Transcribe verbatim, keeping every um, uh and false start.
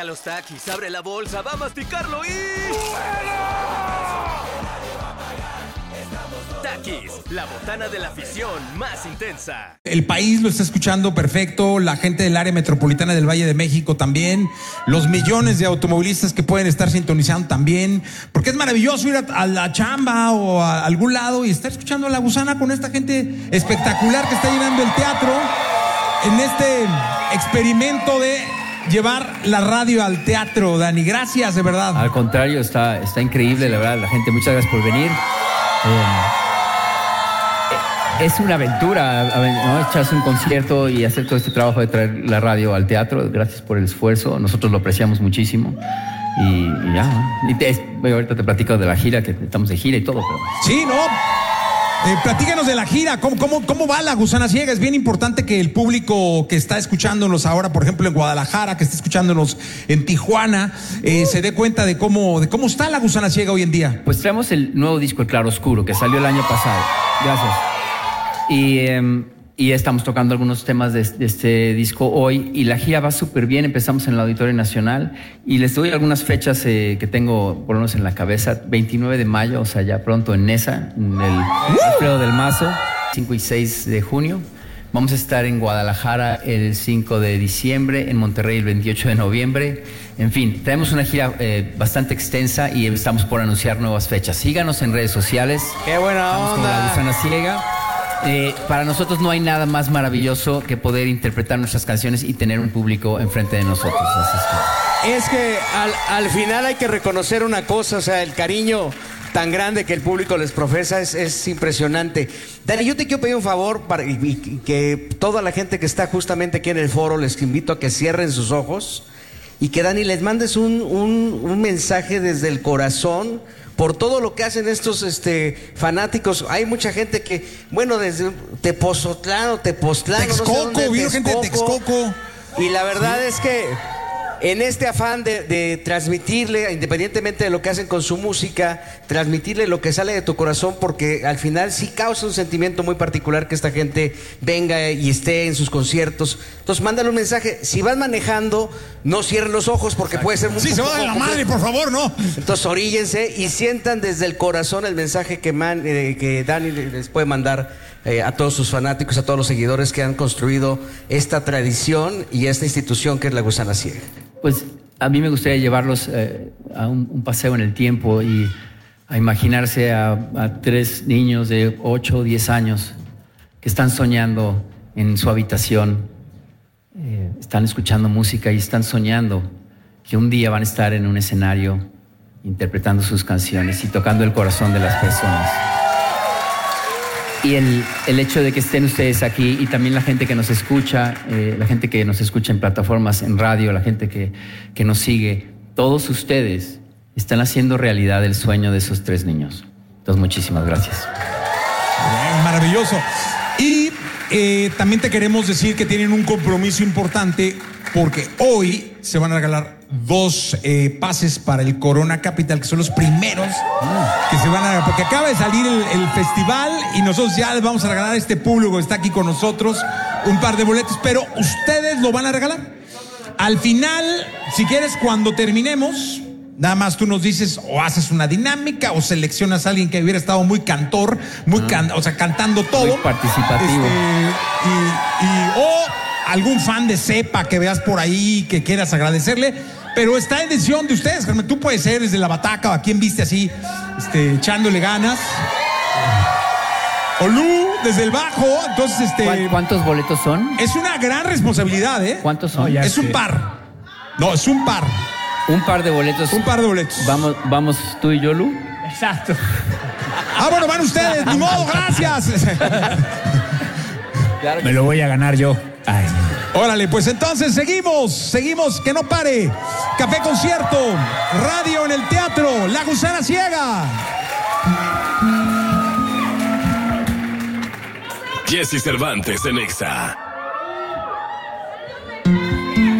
A los taquis, abre la bolsa, va a masticarlo y... Taquis, la botana de la afición más intensa. El país lo está escuchando perfecto, la gente del área metropolitana del Valle de México también, los millones de automovilistas que pueden estar sintonizando también, porque es maravilloso ir a, a la chamba o a algún lado y estar escuchando a La Gusana con esta gente espectacular que está llenando el teatro en este experimento de llevar la radio al teatro. Dani, gracias, de verdad. Al contrario, está, está increíble, la verdad, la gente, muchas gracias por venir. Eh, es una aventura, ¿no? Echarse un concierto y hacer todo este trabajo de traer la radio al teatro. Gracias por el esfuerzo, nosotros lo apreciamos muchísimo. Y, y ya, ¿no? Y te, ahorita te platico de la gira, que estamos de gira y todo, pero... Sí, ¿no? Eh, platícanos de la gira, ¿Cómo, cómo, ¿cómo va La Gusana Ciega? Es bien importante que el público que está escuchándonos ahora, por ejemplo, en Guadalajara, que está escuchándonos en Tijuana, eh, se dé cuenta de cómo, de cómo está La Gusana Ciega hoy en día. Pues traemos el nuevo disco, El Claroscuro, que salió el año pasado. Gracias. Y, eh, y estamos tocando algunos temas de, de este disco hoy, y la gira va súper bien. Empezamos en el Auditorio Nacional y les doy algunas fechas eh, que tengo por lo menos en la cabeza. veintinueve de mayo, o sea, ya pronto en Nesa, en el Alfredo del Mazo. cinco y seis de junio. Vamos a estar en Guadalajara el cinco de diciembre, en Monterrey el veintiocho de noviembre. En fin, tenemos una gira eh, bastante extensa y estamos por anunciar nuevas fechas. Síganos en redes sociales. ¡Qué buena Estamos onda! con La Gusana Ciega. Eh, para nosotros no hay nada más maravilloso que poder interpretar nuestras canciones y tener un público enfrente de nosotros. Así es que... Es que al, al final hay que reconocer una cosa, o sea, el cariño tan grande que el público les profesa es, es impresionante. Dani, yo te quiero pedir un favor para y, y, que toda la gente que está justamente aquí en el foro, les invito a que cierren sus ojos y que, Dani, les mandes un, un, un mensaje desde el corazón por todo lo que hacen estos este, fanáticos. Hay mucha gente que, bueno, desde Tepozotlán o Tepoztlán, Texcoco, no sé dónde, vino gente de Texcoco. Y la verdad Sí. es que en este afán de, de transmitirle, independientemente de lo que hacen con su música, transmitirle lo que sale de tu corazón, porque al final sí causa un sentimiento muy particular que esta gente venga y esté en sus conciertos. Entonces mándale un mensaje. Si vas manejando, no cierren los ojos porque puede ser muy... Sí, se va de la madre, por favor, ¿no? Entonces oríllense y sientan desde el corazón el mensaje que, man, eh, que Dani les puede mandar eh, a todos sus fanáticos, a todos los seguidores que han construido esta tradición y esta institución que es La Gusana Ciega. Pues a mí me gustaría llevarlos eh, a un, un paseo en el tiempo y a imaginarse a, a tres niños de ocho o diez años que están soñando en su habitación, eh, están escuchando música y están soñando que un día van a estar en un escenario interpretando sus canciones y tocando el corazón de las personas. Y el, el hecho de que estén ustedes aquí y también la gente que nos escucha, eh, la gente que nos escucha en plataformas, en radio, la gente que, que nos sigue, todos ustedes están haciendo realidad el sueño de esos tres niños. Entonces, muchísimas gracias. Bien, maravilloso. Y eh, también te queremos decir que tienen un compromiso importante porque hoy se van a regalar dos eh, pases para el Corona Capital, que son los primeros que se van a... Porque acaba de salir el, el festival y nosotros ya les vamos a regalar a este público que está aquí con nosotros un par de boletos, pero ustedes lo van a regalar. Al final, si quieres, cuando terminemos, nada más tú nos dices o haces una dinámica o seleccionas a alguien que hubiera estado muy cantor, muy can, o sea, cantando todo. Muy participativo. Este, y, y, o algún fan de Cepa que veas por ahí que quieras agradecerle, pero está en decisión de ustedes. Tú puedes ser desde la bataca o a quien viste así, este, echándole ganas. O Lu, desde el bajo. Entonces, este. ¿Cuántos boletos son? Es una gran responsabilidad, ¿eh? ¿Cuántos son? No, es un par. No, es un par. Un par de boletos. Un par de boletos. Vamos, vamos tú y yo, Lu. Exacto. Ah, bueno, van ustedes. Ni modo, gracias. Me lo voy a ganar yo. Ay. Órale, pues entonces seguimos, seguimos, que no pare. Café Concierto, radio en el teatro, La Gusana Ciega. Jesse Cervantes en Exa.